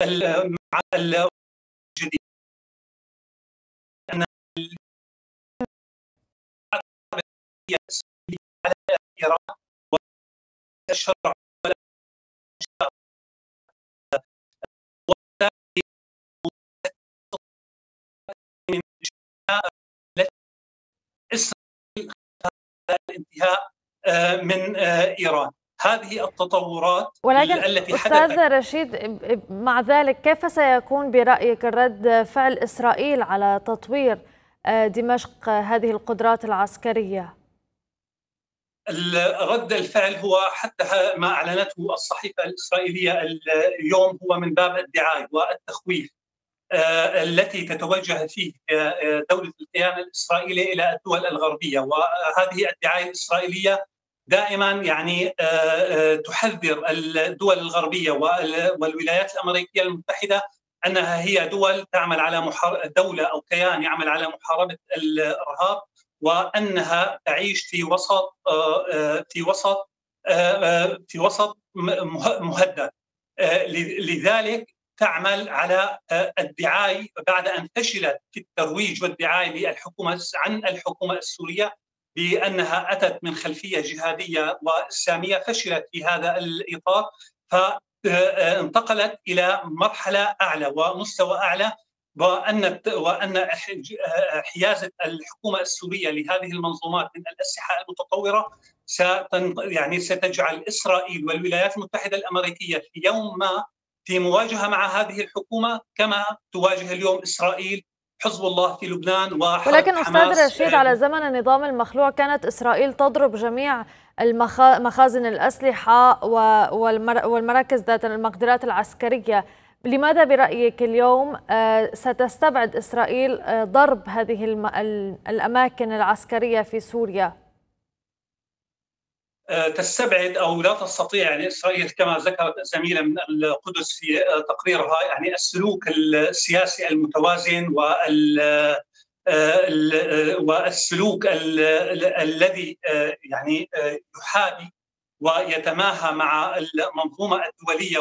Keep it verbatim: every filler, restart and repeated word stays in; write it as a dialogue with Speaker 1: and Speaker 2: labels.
Speaker 1: مع الجديد أن على إيران والشرع إسرائيل الانتهاء من إيران. هذه التطورات
Speaker 2: ولكن
Speaker 1: التي
Speaker 2: أستاذ
Speaker 1: حدثت.
Speaker 2: رشيد، مع ذلك كيف سيكون برأيك رد فعل إسرائيل على تطوير دمشق هذه القدرات العسكرية؟
Speaker 1: رد الفعل هو حتى ما أعلنته الصحيفة الإسرائيلية اليوم هو من باب الدعاية والتخويف التي تتوجه فيه دولة الكيان الإسرائيلي إلى الدول الغربية. وهذه الدعاية الإسرائيلية دائما يعني تحذر الدول الغربية والولايات الأمريكية المتحدة أنها هي دول تعمل على دولة أو كيان يعمل على محاربة الإرهاب، وأنها تعيش في وسط في وسط في وسط مهدد. لذلك تعمل على الدعاية بعد أن فشلت في الترويج والدعاية للحكومة عن الحكومة السورية بأنها أتت من خلفية جهادية وإسلامية، فشلت في هذا الإطار فانتقلت إلى مرحلة أعلى ومستوى أعلى، وأن وأن حيازة الحكومة السورية لهذه المنظومات من الأسلحة المتطورة يعني ستجعل إسرائيل والولايات المتحدة الأمريكية في يوم ما في مواجهة مع هذه الحكومة كما تواجه اليوم إسرائيل حزب الله في لبنان وحركة
Speaker 2: ولكن
Speaker 1: حماس.
Speaker 2: أستاذ رشيد، على زمن النظام المخلوع كانت إسرائيل تضرب جميع مخازن الأسلحة والمراكز ذات المقدرات العسكرية. لماذا برأيك اليوم ستستبعد إسرائيل ضرب هذه الأماكن العسكرية في سوريا؟
Speaker 1: تستبعد أو لا تستطيع يعني إسرائيل كما ذكرت الزميلة من القدس في تقريرها يعني السلوك السياسي المتوازن وال والسلوك الذي يعني يحاذي ويتماهى مع المنظومة الدولية